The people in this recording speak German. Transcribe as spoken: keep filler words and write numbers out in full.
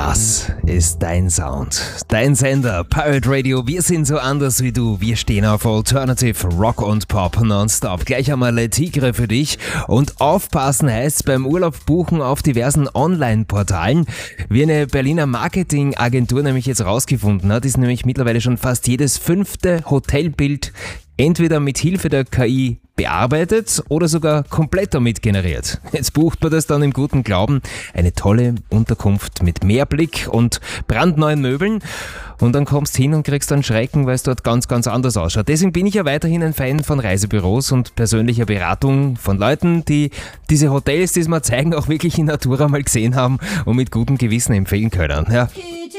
Das ist dein Sound, dein Sender, Pirate Radio. Wir sind so anders wie du. Wir stehen auf Alternative Rock und Pop nonstop. Gleich einmal Le Tigre für dich. Und aufpassen heißt's beim Urlaub buchen auf diversen Online-Portalen. Wie eine Berliner Marketingagentur nämlich jetzt rausgefunden hat, ist nämlich mittlerweile schon fast jedes fünfte Hotelbild entweder mit Hilfe der K I bearbeitet oder sogar komplett damit generiert. Jetzt bucht man das dann im guten Glauben. Eine tolle Unterkunft mit Meerblick und brandneuen Möbeln. Und dann kommst du hin und kriegst dann Schrecken, weil es dort ganz, ganz anders ausschaut. Deswegen bin ich ja weiterhin ein Fan von Reisebüros und persönlicher Beratung von Leuten, die diese Hotels, die es mir zeigen, auch wirklich in Natura mal gesehen haben und mit gutem Gewissen empfehlen können. Ja.